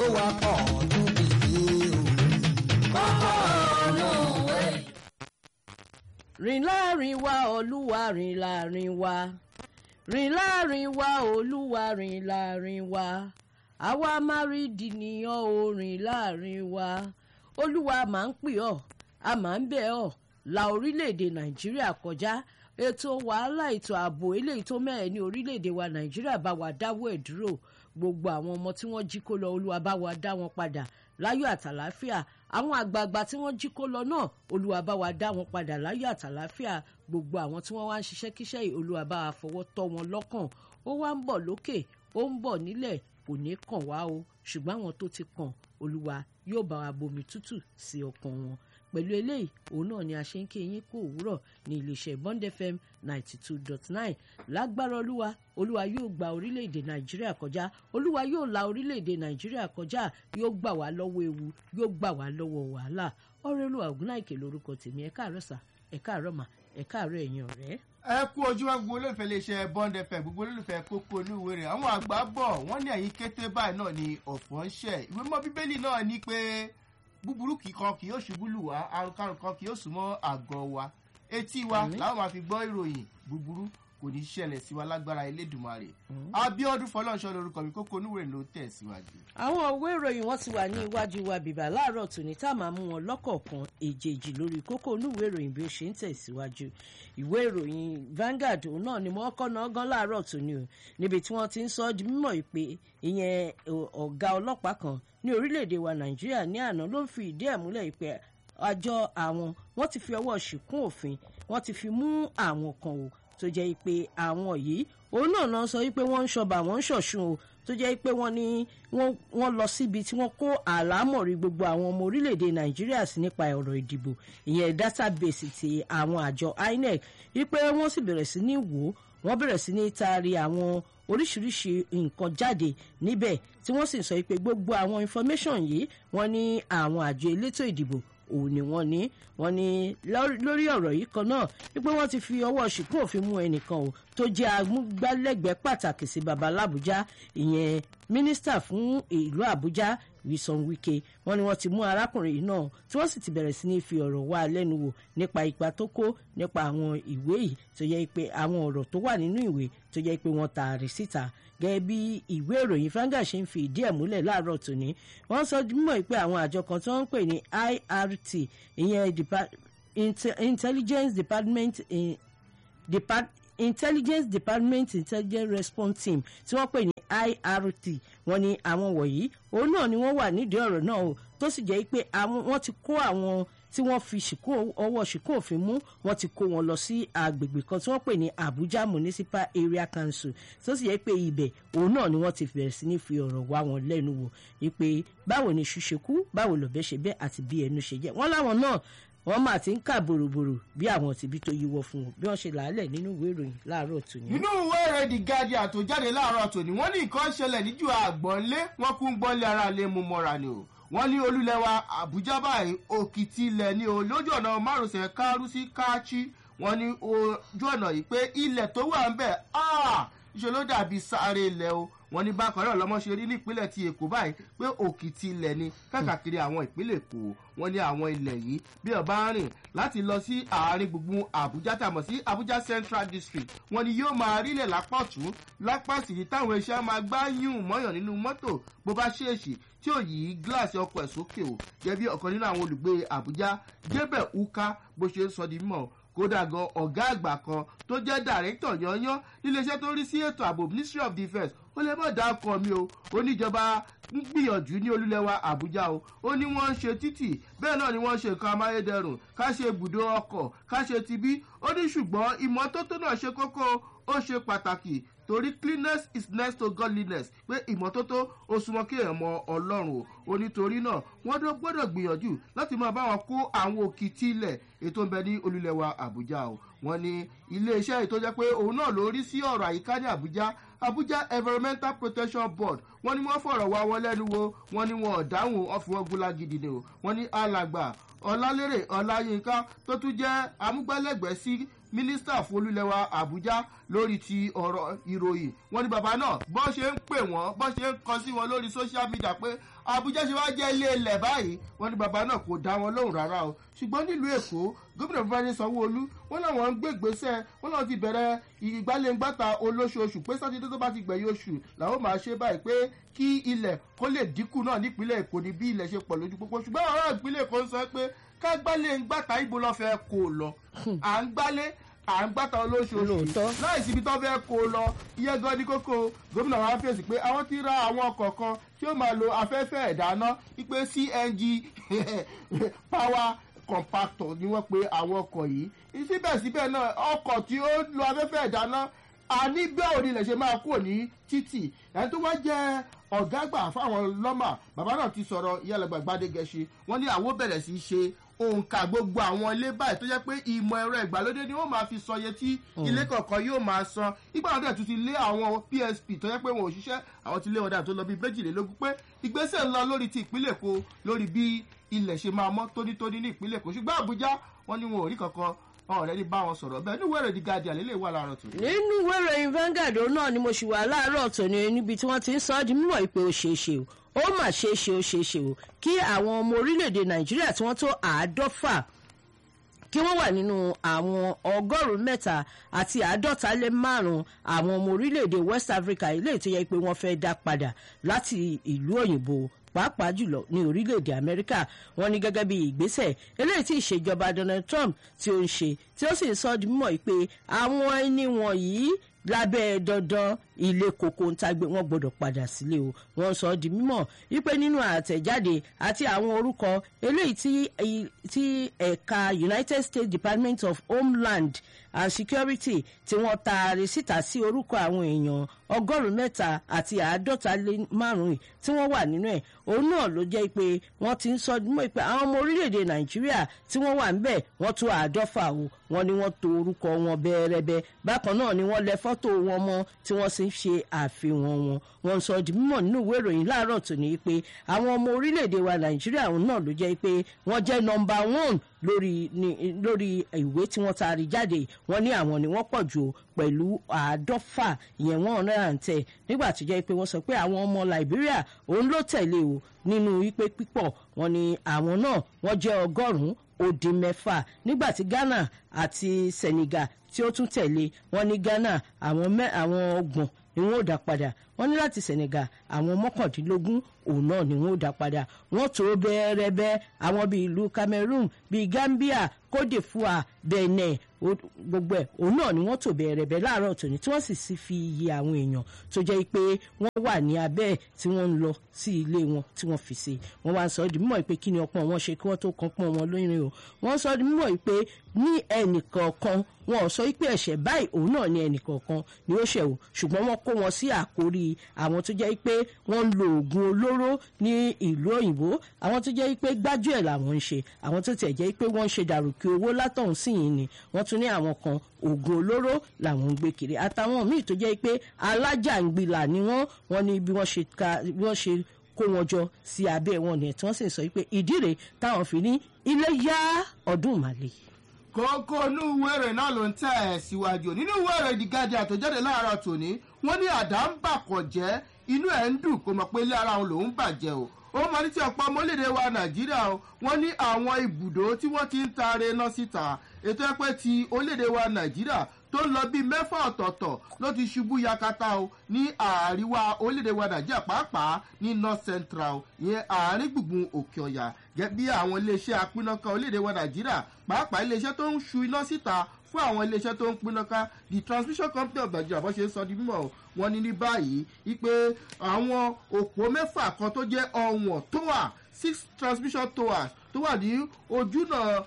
wà pọ̀ níbi yìí o. kókó olúwe. rìn láàrin wa olúwa rìn láàrin wa rìn láàrin wa olúwa rìn láàrin wa àwa máa rí dìníyàn o rìn láàrin wa olúwa máa ń pè ọ́ a máa ń bẹ̀ ọ́ la orílẹ̀-èdè nàìjíríà kọjá ètò wàhálà ètò ààbò eléyìí tó mẹ́ẹ̀ ní orílẹ̀-èdè wa nàìjíríà bá wa dáwọ́ ẹ̀ dúró gbogbo àwọn ọmọ tí wọ́n jí kó lọ olúwa bá wa dá wọn padà láyọ̀ àtàláfíà àwọn àgbààgbà tí wọ́n jí kó lọ náà olúwa bá wa dá wọn padà láyọ̀ àtàláfíà gbogbo àwọn tí wọ́n wá ń ṣiṣẹ́ kíṣẹ́ yìí olúwa bá wa fọwọ́ tọ́ wọn lọ́kàn ó wá ń bọ̀ lókè ó ń bọ̀ nílẹ̀ kò ní kàn wá o ṣùgbọ́n àwọn tó ti kàn olúwa yóò bá wa bomi tútù sí ọkàn wọn pẹ̀lú eléyìí òun náà ni a ṣe ń kí yín kú òwúrọ̀ ní iléeṣẹ́ Bond FM 92.9 lágbára olúwa yóò gba orílẹ̀-èdè nàìjíríà kọjá olúwa yóò la orílẹ̀-èdè nàìjíríà kọjá yóò gbà wá lọ́wọ́ ewu yóò gbà wá lọ́wọ́ wàhálà Ọrẹolúwa Ògúnnáìkè lórúkọ tèmi ẹ káàárọ̀ sà ẹ káàárọ̀ mà ẹ káàárọ̀ ẹ̀yin ọ̀rẹ́. ẹ kú ojúmọ́ gbogbo olólùfẹ́ iléeṣẹ́ Bond FM gbogbo olólùfẹ́ kókó olúwe rẹ̀ àwọn àgbà bọ̀ wọ́n ní ẹ̀yìn kété báyìí náà ni ọ̀fọ̀ ń ṣẹ̀ ìwé mọ́ bíbélì náà ní pé búburú kan kì yóò ṣubú lù wá àrùnkárùn kan kì yóò sún mọ́ àgọ́ wa etí wa làwọn máa fi gbọ́ ìròyìn búburú kò ní ṣẹlẹ̀ sí wa lágbára Elédùmarè Abíọ́dún Fọlọ́runṣọ́ lórúkọ mi kókó onúwèrè ló tẹ̀ síwájú. àwọn òwe ìròyìn wọn ti wà ní iwájú wa bìbà láàárọ̀ tòní tá a máa mú wọn lọ́kọ̀ọ̀kan èjèèjì lórí kókó onúwèrè ìròyìn bí ó ṣe ń tẹ̀síwájú ìwé ìròyìn Vanguard náà ni wọ́n kọ́ náà gan láàárọ̀ tòní o níbi tí wọ́n ti ń sọ ọ́ di mímọ̀ pé ìyẹn ọ̀gá ọlọ́pàá kan ní orílẹ̀-èdè wa Nàìjíríà ní àná ló ń fi ìdí ẹ̀ múlẹ̀ pé àjọ àwọn wọ́n ti fi ọwọ́ ṣìkún òfin wọ́n ti fi mú àwọn kan o tó jẹ́ pé àwọn yìí òun náà sọ wípé wọ́n ń ṣọba wọ́n ń ṣọ̀ṣun o tó jẹ́ pé wọ́n lọ síbi tí wọ́n kó àlámọ̀rí gbogbo àwọn ọmọ orílẹ̀-èdè Nàìjíríà sí nípa ọ̀rọ̀ ìdìbò ìyẹn database ti àwọn àjọ INEC wípé wọ́n sì bẹ̀rẹ̀ sí ní wò ó wọ́n bẹ̀rẹ̀ sí ní taari àwọn oríṣiríṣi nǹkan jáde níbẹ̀ tí wọ́n sì sọ pé gbogbo àwọn information yìí wọ́n ní àwọn àjọ elétò ìdìbò òun ni wọ́n ní lórí ọ̀rọ̀ yìí kan náà wípé wọ́n ti fi ọwọ́ ṣìkún òfin mú ẹnìkan o tó jẹ́ amúgbálẹ́gbẹ̀ẹ́ pàtàkì sí baba l'Àbújá ìyẹn mínísítà fún ìlú Àbújá Wilson Wike wọ́n ní wọ́n ti mú arákùnrin yìí náà tí wọ́n sì ti bẹ̀rẹ̀ sí ní fi ọ̀rọ̀ wá lẹ́nu wò nípa ipa tó kó nípa àwọn ìwé yìí tó yẹ pé àwọn ọ̀rọ̀ tó wà nínú ìwé tó yẹ pé wọ́n taari síta gẹ́gẹ́ bí ìwé ìròyìn Vanguard ṣe ń fi ìdí ẹ̀ múlẹ̀ láàárọ̀ tòní wọ́n sọ mọ̀ pé àwọn àjọ kan tí wọ́n ń pè ní IRT ìyẹn Intelligence Department Intelligence Response Team tí wọ́n pè ní IRT wọ́n ní àwọn wọ̀nyí òun náà ni wọ́n wà nídìí ọ̀rọ̀ náà o tó sì jẹ́ pé wọ́n ti kó àwọn tí wọ́n fi ọwọ́ ṣìkún òfin mú wọ́n ti kó wọn lọ sí agbègbè kan tí wọ́n pè ní Abuja Municipal Area Council tó sì yẹ pé ibẹ̀ òun náà ni wọ́n ti bẹ̀rẹ̀ sí ní fi ọ̀rọ̀ wá wọn lẹ́nu wò wípé báwo ni iṣu ṣe kú báwo lọ̀bẹ ṣe bẹ́ àti bí ẹnu ṣe jẹ́ wọ́n láwọn náà wọ́n máa ti ń kà bòròbòrò bí àwọn tìbí tó yíwọ́ fún wọn bí wọ́n ṣe làálẹ̀ nínú ìwé ìròyìn láàárọ̀ tòní. nínú ìwé ìròyìn The Guardian tó jáde láàárọ̀ tòní wọ́n ní nǹkan ṣẹlẹ̀ níjù àgbọ̀nlé wọ́n kún gbọ́nlé ara lè mú mọ́ra ni o wọ́n ní olúlẹ̀wà Àbújá báyìí òkìtì ilẹ̀ ni o lójú ọ̀nà márosẹ̀ Kárú sí Káàchí wọ́n ní ojú ọ̀nà yìí pé ilẹ̀ tó wà ń bẹ̀ ṣe ló dàbí sáré ilẹ̀ o wọ́n ní bákan náà lọ́mọ ṣe rí nípínlẹ̀ ti Èkó báyìí pé òkìtì ilẹ̀ ni káàkiri àwọn ìpínlẹ̀ Èkó wọ́n ní àwọn ilẹ̀ yìí bí ó bá rìn láti lọ sí àárín gbùngbùn Àbújá tàmọ̀ sí Àbújá Central District wọ́n ní yóò máa rílẹ̀ lápá ọ̀tún lápá òsì ní táwọn iṣẹ́ máa gbá yún mọ́yàn nínú mọ́tò bó bá ṣèèṣì tí ò yí gíláàsì ọkọ̀ ẹ̀ sókè o gẹ́gẹ́ bí ọ̀kan nínú àwọn olùgbé Àbújá Gabriel Uka bó ṣe ń sọ di mímọ̀ kódà gan ọ̀gá àgbà kan tó jẹ́ dàrẹ́tọ̀ yányán níléeṣẹ́ tó rí sí ètò ààbò Ministry of Defence ó lè má dá ọkọ̀ mi o ó níjọba ń gbìyànjú ní olúlẹ̀wà Àbújá o ó ní wọ́n ń ṣe títì bẹ́ẹ̀ náà ni wọ́n ń ṣe nǹkan amáyédẹrùn ká ṣe ibùdó ọkọ̀ ká ṣe tibí ó ní ṣùgbọ́n ìmọ́tótó náà ṣe kókó ó ṣe pàtàkì torí cleanliness is next to godliness pé ìmọ́tótó ó súnmọ́ kí èèyàn mọ Ọlọ́run o nítorí náà wọ́n gbọ́dọ̀ gbìyànjú láti máa bá wọn kó àwọn òkìtì ilẹ̀ ètò ń bẹ ní olúlẹ̀wà Àbújá o wọ́n ní iléeṣẹ́ ètò jẹ́ pé òun náà ló rí sí ọ̀rọ̀ àyíká ní Abuja Environmental Protection Board wọ́n ní wọ́n fọ̀rọ̀ wá wọn lẹ́nu wo wọ́n ní wọn ò dáhùn ọ̀fìwọ́n gúnlá gidi ni o wọ́n ní alàgbà Ọlálérè Ọláyínká tó tún jẹ́ amúgbálẹ́gbẹ̀ẹ́ sí mínísítà fún olúlẹ̀wà àbújá lórí ti ọ̀rọ̀ ìròyìn wọ́n ní bàbá náà bọ́ ṣe ń pè wọ́n bọ́ ṣe ń kọ sí wọn lórí social media pé àbújá ṣe wá jẹ́ ilé ilẹ̀ báyìí wọ́n ní bàbá náà kò dá wọn lóhùn rárá o ṣùgbọ́n nílùú èkó gómìnà Babájídé Sanwó-Olú wọ́n láwọn ń gbé ìgbésẹ̀ wọ́n náà ti bẹ̀rẹ̀ ìgbáléǹgbàta olóṣooṣù pé sátidé tó bá ti gbẹ̀yìn oṣù làwọn máa ṣe báyìí pé kí ilẹ̀ kó lè dínkù náà nípínlẹ̀ èkó ní bí ilẹ̀ ṣe pọ̀ lójú pópó ṣùgbọ́n àwọn ará ìpínlẹ̀ èkó ń sọ pé ká gbáléǹgbàta ibo lọ fẹ́ kó lọ à ń gbálé à ń gbàtà olóṣooṣù láì síbi tó fẹ́ kó lọ iye gan ní kókó gómìnà wa fèsì pé àwọn ti ra àwọn ọkọ̀ kan tí ó máa lo afẹ́fẹ́ ìdáná wípé CNG power compactor ni wọ́n pe àwọn ọkọ̀ yìí síbẹ̀síbẹ̀ náà ọkọ̀ tí ó lo afẹ́fẹ́ ìdáná àní bẹ́ẹ̀ òní lè ṣe máa kúrò ní títì ẹni tó wá jẹ́ ọ̀gá àgbà fáwọn lọ́mà bàbá náà ti sọ̀rọ̀ ìyálẹ̀gbà Gbádégẹṣin wọ́n ní àwọn bẹ̀rẹ̀ sí í ṣe òǹkà gbogbo àwọn ilé báyìí tó jẹ́ pé ìmọ̀ ẹ̀rọ ìgbàlódé ni wọ́n máa fi sọ iye tí ilé kọ̀ọ̀kan yóò máa san ìgbà wọn dẹ̀ tún ti lé àwọn PSP tó jẹ́ pé wọn ò ṣiṣẹ́ àwọn ti lé wọn dà tó lọ bí 22 pé ìgbésẹ̀ ńlá lórí ti ìpínlẹ̀ Èkó lórí bí ilẹ̀ ṣe máa mọ́ tónítóní ní ìpínlẹ̀ Èkó ṣùgbọ́n Àbújá wọn ni wọn ò rí kankan ọ̀rẹ́ ní bá wọn sọ̀rọ̀ bẹ́ẹ̀ nínú ìwé The Guardian lè wà láàárọ̀ tó. nínú ìwé ìròyìn Vanguard náà ni mo ṣì wà láàárọ̀ tó ní níbi tí wọ́n ti ń sọ ọ́ di mímọ̀ pé ó ṣeé ṣe o ó mà ṣeé ṣe ó ṣeé ṣe o kí àwọn ọmọ orílẹ̀-èdè Nàìjíríà tí wọ́n tó 150 kí wọ́n wà nínú àwọn 103 àti 55 àwọn ọmọ orílẹ̀-èdè West Africa ilé tó yẹ pé wọ́n fẹ́ dá padà láti ìlú òyìnbó pàápàá jùlọ ní orílẹ̀-èdè Amẹ́ríkà wọ́n ní gẹ́gẹ́ bí ìgbésẹ̀ eléyìí tí ìṣèjọba Donald Trump tí ó ń ṣe tí ó sì ń sọ di mímọ̀ pé àwọn ẹni wọ̀nyí lábẹ́ dandan ilé kòkó ń tagbé wọn gbọdọ̀ padà sílé o wọ́n sọ di mímọ̀ wípé nínú àtẹ̀jáde àti àwọn orúkọ eléyìí tí ẹ̀ka United States Department of Homeland and Security tí wọ́n taari síta sí orúkọ àwọn èèyàn 103 àti 55 tí wọ́n wà nínú ẹ̀ òun náà ló jẹ́ pé wọ́n ti ń sọ mọ́ pé àwọn ọmọ orílẹ̀-èdè Nàìjíríà tí wọ́n wà níbẹ̀ wọ́n tó 150 o wọ́n ní wọ́n to orúkọ wọn bẹ́ẹ̀rẹ́bẹ́ bákan náà ni wọ́n lẹ fọ́tò wọn mọ́ tí wọ́n sì ń ṣe àfihàn wọn sọ di mímọ̀ nínú ìwé ìròyìn láàárọ̀ tó ní pé àwọn ọmọ orílẹ̀-èdè wa Nàìjíríà òun náà ló jẹ́ pé wọ́n jẹ́ number 1 lórí ìwé tí wọ́n taari jáde wọ́n ní àwọn ni wọ́n pọ̀ jù pẹ̀lú 150 ìyẹn 110 nígbà tó jẹ́ pé wọ́n sọ pé àwọn ọmọ Liberia òun ló tẹ̀lé o nínú wípé pípọ̀ wọ́n ní àwọn náà wọ́n jẹ́ 100 nígbà tí Ghana àti Senegal tí ó tún tẹ̀lé wọ́n ní Ghana àwọn 30 ni wọ́n ó dá padà wọ́n ní láti Senegal àwọn 19 òun náà ni wọ́n ó dá padà wọ́n tó bẹ́ẹ̀rẹ́bẹ́ àwọn bíi ìlú Cameroon bíi Gambia Côte d'Ivoire Benin gbogbo ẹ̀ òun náà ni wọ́n tó bẹ́ẹ̀rẹ́bẹ́ láàárọ̀ tòní tí wọ́n sì fi iye àwọn èèyàn tó jẹ́ pé wọ́n wà ní abẹ́ tí wọ́n ń lọ sí ilé wọn tí wọ́n fi ṣe wọ́n wá ń sọ di mímọ̀ pé kí ni ọpọ́n wọn ṣe kí wọ́n tó kan pọ́n wọn lóyún o wọ́n sọ di mímọ̀ pé ní ẹnìkọ̀ọ̀kan wọn ò sọ pé ẹ̀ṣẹ̀ báyìí òun náà ní ẹnìkọ̀ọ̀kan ni ó ṣẹ̀ o ṣùgbọ́n wọ́n kó wọn sí àkórí àwọn tó jẹ́ pé wọ́n ń lo oògùn olóró ní ìlú òyìnbó àwọn tó jẹ́ pé gbájúẹ̀ làwọn ń ṣe àwọn tó tiẹ̀ jẹ́ pé wọ́n ń ṣe dàrúkì owó látọ̀hún sí yìí ni wọ́n tún ní àwọn kan oògùn olóró làwọn ń gbé kiri àtàwọn míì tó jẹ́ pé alájàngbìlà ni wọ́n ní bí wọ́n ṣe kó wọn jọ sí abẹ́ wọn ni tí wọ́n sì sọ pé ìdí rèé táwọn fi ní ilé yá ọdún màlè. kókó inú ìwé rẹ̀ náà ló ń tẹ̀ ẹ̀ síwájú nínú ìwé rẹ̀ The Guardian tó jáde láàárọ̀ tòní wọ́n ní àdá ń bàkọ̀ jẹ́ inú ẹ̀ ń dùn kó mọ̀ pé ilé ara òun lòún bàjẹ́ o ó máa ní tí ọ̀pọ̀ ọmọlédè wa Nàìjíríà o wọ́n ní àwọn ibùdó tí wọ́n ti ń taare iná síta ètò ẹ̀pẹ́ ti orílẹ̀-èdè wa Nàìjíríà tó ń lọ bíi 6 ọ̀tọ̀ọ̀tọ̀ ló ti ṣubú yakata o ní àríwá orílẹ̀-èdè wa Nàìjíríà pàápàá ní North Central ìyẹn àárín gbùngbùn Òkè Ọ̀yà gẹ́gẹ́ bí àwọn iléeṣẹ́ apínnáká orílẹ̀-èdè wa Nàìjíríà pàápàá iléeṣẹ́ tó ń ṣu iná síta fún àwọn iléeṣẹ́ tó ń pínnáká the Transmission Company of Nigeria bó ṣe ń sọ di mímọ̀ wọ́n ní ní báyìí wípé àwọn òpó 6 kan tó jẹ́ ọ̀wọ̀n tower 6 transmission towers tó wà ní ojúnà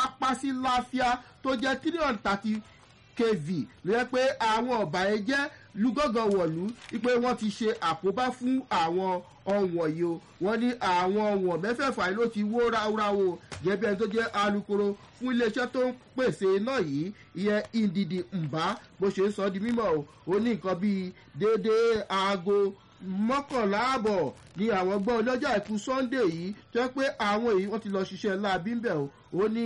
apásíláfíà tó jẹ́ 330 kV ló yẹ pé àwọn ọ̀bàyéjẹ́ lúgọ́gàn wọ̀lú wípé wọ́n ti ṣe àkóbá fún àwọn ọ̀wọ̀n yìí o wọ́n ní àwọn ọ̀wọ̀n 6 ló ti wó ráúráú gẹ́gẹ́ ẹni tó jẹ́ alukoro fún iléeṣẹ́ tó ń pèsè iná yìí ìyẹn Ndidi Mba bó ṣe ń sọ di mímọ̀ o ó ní nǹkan bíi déédéé aago 11:30 ní àwọn gbọ́ ọlọ́jà àìkú Sunday yìí tó yẹ pé àwọn èyí wọ́n ti lọ ṣiṣẹ́ láabi ń bẹ̀ o ó ní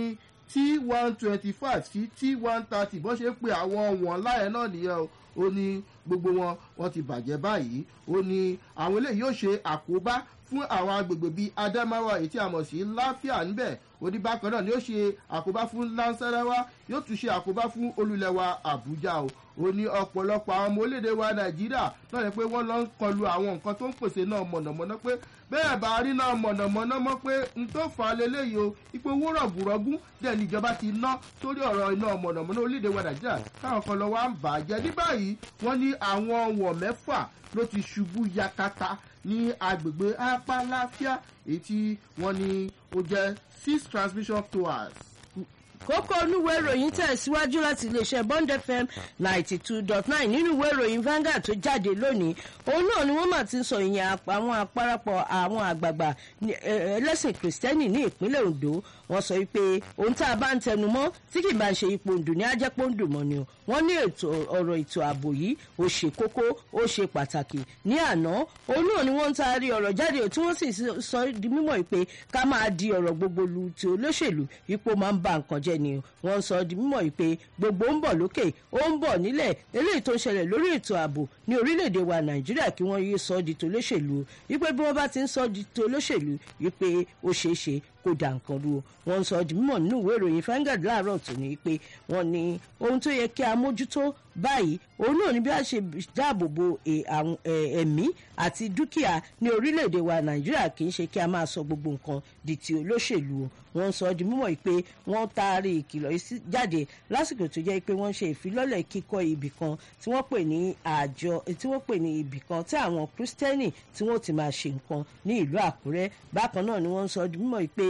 T125 sí T130 bó ṣe ń pe àwọn wọ̀n láyẹ̀ náà nìyẹn o ó ní gbogbo wọn ti bàjẹ́ báyìí ó ní àwọn eléyìí yóò ṣe àkóbá fún àwọn agbègbè bíi Adamawa èyí tí a mọ̀ sí láfíà níbẹ̀ oníbàkan náà ni ó ṣe àkóbá fún Nasarawa yóò tún ṣe àkóbá fún olúlẹ̀wà Àbújá o ó ní ọ̀pọ̀lọpọ̀ àwọn ọmọ orílẹ̀-èdè wa Nàìjíríà náà ni pé wọ́n lọ ń kọlu àwọn nǹkan tó ń pèsè náà mọ̀nàmọ́ná pé bẹ́ẹ̀ bá rí náà mọ̀nàmọ́ná mọ́ pé n tó fà á leléyìí o ipò owó rọ̀gùrọ̀gùn dẹ̀ níjọba ti ná sórí ọ̀rọ̀ iná mọ̀nàmọ́ná orílẹ̀-èdè wa Nàìjíríà káwọn kan lọ wá ń bà á jẹ́ ní báyìí wọ́n ní àwọn wọ̀n mẹ́fà ló ti ṣubú yakata ní agbègbè apáláfíà èyí tí wọ́n ní ó jẹ́ 6 transmission towers. kókó onúwé ìròyìn tẹ̀síwájú láti iléeṣẹ́ Bond FM 92.9 nínú ìwé ìròyìn Vanguard tó jáde lónìí òun náà ni wọ́n máa ti ń sọ ìyẹn àwọn àparapọ̀ àwọn àgbààgbà ẹlẹ́sìn kìrìsìtẹ́nì ní ìpínlẹ̀ Ondo wọ́n sọ pé ohun tá a bá ń tẹnu mọ́ tí kì í bá ń ṣe ipò Ondo ní ajẹ́pọ̀ Ondo mọ́ ni o wọ́n ní ọ̀rọ̀ ètò ààbò yìí ó ṣe kókó ó ṣe pàtàkì ní àná òun náà ni wọ́n ń taari ọ̀rọ̀ jáde tí wọ́n sì sọ di mímọ̀ pé ká máa di ọ̀rọ̀ gbogbo lu ti olóṣèlú ipò máa ń ba nǹkan jẹ́ ni wọ́n ń sọ di mímọ̀ pé gbogbo ń bọ̀ lókè ó ń bọ̀ nílẹ̀ eléyìí tó ń ṣẹlẹ̀ lórí ètò ààbò ní orílẹ̀-èdè wa Nàìjíríà kí wọ́n yé sọ di tolóṣèlú wípé bí wọ́n bá ti ń sọ di tolóṣèlú wípé ó ṣeé ṣe kó dà nǹkan ru wọ́n sọ di mímọ̀ nínú ìwé ìròyìn Vanguard láàárọ̀ tòní pé wọ́n ní ohun tó yẹ kí a mójútó báyìí òun náà ni bí a ṣe dáàbò bo ẹ̀mí àti dúkìá ní orílẹ̀-èdè wa Nàìjíríà kì í ṣe kí a máa sọ gbogbo nǹkan di ti olóṣèlú wọ́n sọ di mímọ̀ pé wọ́n taari ìkìlọ̀ jáde lásìkò tó jẹ́ pé wọ́n ṣe ìfilọ́lẹ̀ kíkọ́ ibì kan tí wọ́n pè ní àjọ tí wọ́n pè ní ibì kan tí àwọn Kristẹni tí wọ́n ti máa ṣe nǹkan ní ìlú Àkúrẹ́ bákan náà ni wọ́n sọ di mímọ̀ pé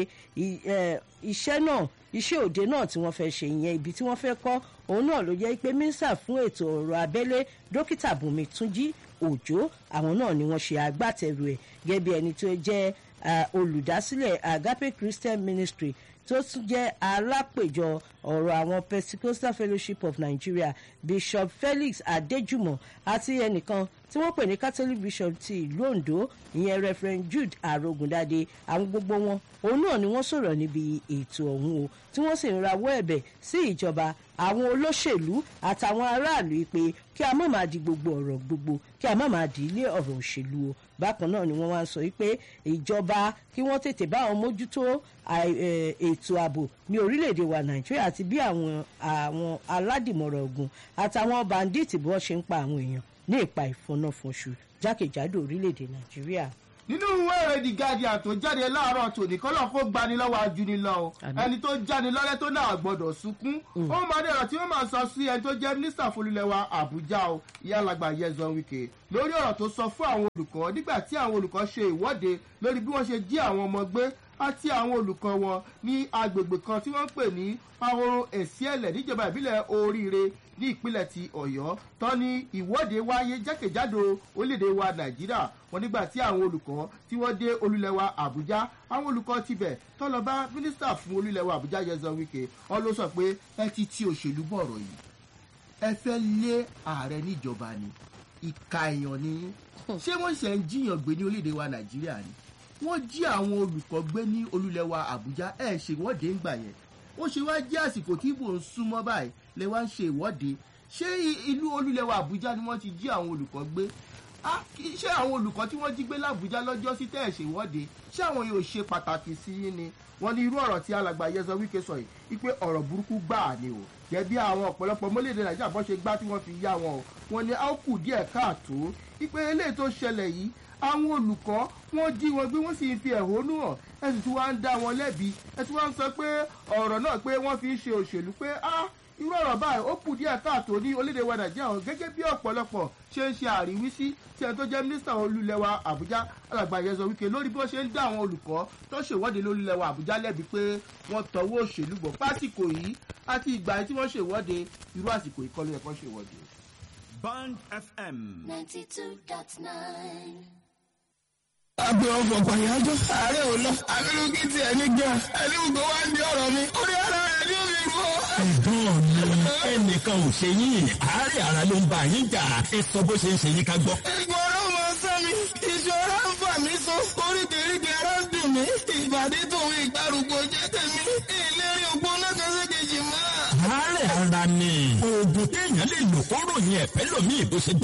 iṣẹ́ òde náà tí wọ́n fẹ́ ṣe ìyẹn ibi tí wọ́n fẹ́ kọ́ òun náà ló jẹ́ pé mínísítà fún ètò ọ̀rọ̀ abẹ́lé dókítà Bùnmi Túnjí Òjó àwọn náà ni wọ́n ṣe agbátẹrù ẹ̀ gẹ́gẹ́ bí ẹni tó jẹ́ olùdásílẹ̀ Agape Christian Ministry tó tún jẹ́ alápèjọ ọ̀rọ̀ àwọn Pentecostal Fellowship of Nigeria Bishop Felix Adéjùmọ̀ àti ẹnìkan tí wọ́n pè ní Catholic Bishop ti ìlú Ondo ìyẹn Reverend Jude Arogundade àwọn gbogbo wọn òun náà ni wọ́n sọ̀rọ̀ níbi ètò ọ̀hún o tí wọ́n sì ń rawọ́ ẹ̀bẹ̀ sí ìjọba àwọn olóṣèlú àtàwọn aráàlú pé kí a má máa di gbogbo ọ̀rọ̀ gbogbo kí a má máa di ilé ọ̀rọ̀ òṣèlú o bákan náà ni wọ́n wá sọ pé ìjọba kí wọ́n tètè bá wọn mójútó ètò ààbò ní orílẹ̀-èdè wa Nàìjíríà àti bí àwọn aládìmọ̀ràn ogun àtàwọn bàǹdíìtì bí wọ́n ṣe ń pa àwọn èèyàn ní ìpa ìfọnáfọnṣu jákèjádò orílẹ̀-èdè Nàìjíríà. nínú ìwé ìròyìn The Guardian tó jáde láàárọ̀ tòní kọ́lọ́ kó gbani lọ́wọ́ ajuni lọ o ẹni tó jáni lọ́rẹ́ tó náà gbọ́dọ̀ sunkún ó máa dẹ̀rọ̀ tí wọ́n máa sọ sí ẹni tó jẹ́ mínísítà folúlẹ̀wà Àbújá o Ìyálàgbà Nyesom Wike lórí ọ̀rọ̀ tó sọ fún àwọn olùkọ́ nígbà tí àwọn olùkọ́ ṣe ìwọ́de lórí bí wọ́n ṣe jí àwọn ọmọ gbé àti àwọn olùkọ́ wọn ní agbègbè kan tí wọ́n ń pè ní Ahoro Èsìẹ̀lẹ̀ níjọba ìbílẹ̀ Oríire ní ìpínlẹ̀ ti Ọ̀yọ́ tán ní ìwọ́de wáyé jákèjádò orílẹ̀-èdè wa Nàìjíríà wọn nígbà tí àwọn olùkọ́ tí wọ́n dé olúlẹ̀wà Àbújá àwọn olùkọ́ tibẹ̀ tó lọ bá mínísítà fún olúlẹ̀wà Àbújá Nyesom Wike wọn ló sọ pé ẹ ti òṣèlú bọ̀rọ̀ yìí ẹ fẹ́ lé ààrẹ níjọba ni ìka èèyàn ni ṣé wọ́n ṣe ń jiyàn gbé ní orílẹ̀-èdè wa Nàìjíríà ni wọ́n jí àwọn olùkọ́ gbé ní olúlẹ̀wà Àbújá ẹ̀ ṣèwọ́de ń gbà yẹn ó ṣe wá jẹ́ àsìkò tí ìbò ń súnmọ́ báyìí lè wá ń ṣe ìwọ́de ṣé ìlú olúlẹ̀wà Àbújá ni wọ́n ti jí àwọn olùkọ́ gbé ṣé àwọn olùkọ́ tí wọ́n jí gbé l'Àbújá lọ́jọ́ sí tẹ́ ẹ̀ ṣe ìwọ́de ṣé àwọn yóò ṣe pàtàkì sí yín ni wọ́n ní irú ọ̀rọ̀ tí alàgbà Nyesom Wike sọ yìí wípé ọ̀rọ̀ burúkú gbáà ni o jẹ́ bí àwọn ọ̀pọ̀lọpọ̀ mọ́lẹ̀dẹ̀ Nàìjíríà bọ́ ṣe gbá tí wọ́n fi yá wọn o wọ́n ní a ó kù díẹ̀ káàtó wípé eléyìí tó ṣẹlẹ̀ yìí àwọn olùkọ́ wọ́n jí wọn gbé wọ́n sì fi ẹ̀hónú hàn ẹ sì tún wá ń dá wọn lẹ́bi ẹ tún wá ń sọ pé ọ̀rọ̀ náà pé wọ́n fi ń ṣe òṣèlú pé irú ọ̀rọ̀ báyìí ó kù díẹ̀ káàtó ní orílẹ̀-èdè wa Nàìjíríà gẹ́gẹ́ bí ọ̀pọ̀lọpọ̀ ṣe ń ṣe àríwísí tí ẹni tó jẹ́ mínísítà olúlẹ̀wà Àbújá alàgbà Nyesom Wike lórí bí wọ́n ṣe ń dá àwọn olùkọ́ tó ṣèwọ́de lólúlẹ̀wà Àbújá lẹ́bi pé wọ́n tọwọ́ òṣèlú bọ̀ pásìkò yìí àti ìgbà tí wọ́n ṣèwọ́de irú àsìkò ìkọlù ẹ̀kọ́ ṣèwọ́de. Bond FM 92.9. Àgbẹ̀ ọ̀fọ̀ pàyájọ́, ààrẹ ò lọ, àbẹ̀rù kí ti ẹni gan, ẹni gbogbo wá ń di ọ̀rọ̀ mi, orí ara rẹ̀ ní omi mọ́. Ẹ̀gbọ́n mi, ẹnìkan ò ṣe yín, àárẹ̀ ara ló ń bá yín jà, ẹ sọ bó ṣe ń ṣe yín ká gbọ́. Ìgbọ̀n ọ̀rọ̀ mọ sọ mi, ìṣòro ń fà mí so, oríkèéríkèé ara ń dùn mí, ìbàdí tòun ìgbàrúgbó jẹ́ tèmi, ìlérí ògbó náà kan ara ni. oògùn téèyàn lè lò kó ròyìn ẹ̀fẹ́ lòmíì bó ṣe